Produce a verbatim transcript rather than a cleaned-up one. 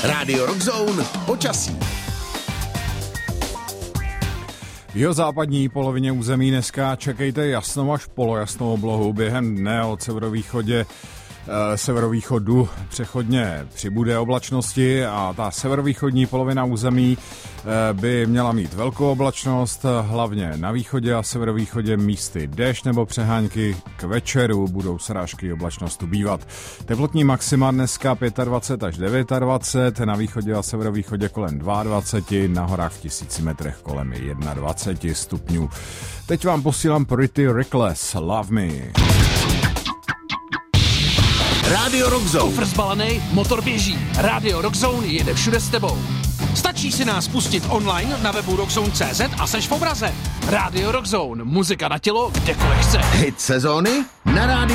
Rádio Rockzone počasí. V jihozápadní polovině území dneska čekejte jasnou až polojasnou oblohu. Během dne od severovýchodě e, severovýchodu přechodně přibude oblačnosti a ta severovýchodní polovina území e, by měla mít velkou oblačnost, hlavně na východě a severovýchodě místy déšť nebo přehánky. K večeru budou srážky oblačnost ubývat. Teplotní maxima dneska dvacet pět až dvacet devět, na východě a severovýchodě kolem dvacet dva, na horách v tisíci metrech kolem dvacet jedna stupňů. Teď vám posílám Pretty Reckless, Love Me. Rádio Rockzone. Kufr zbalený, motor běží. Rádio Rockzone jede všude s tebou. Stačí si nás pustit online na webu rockzone tečka cé zet a seš v obraze. Rádio Rockzone, muzika na tělo, kdekoliv chceš. Hit sezóny na rádiu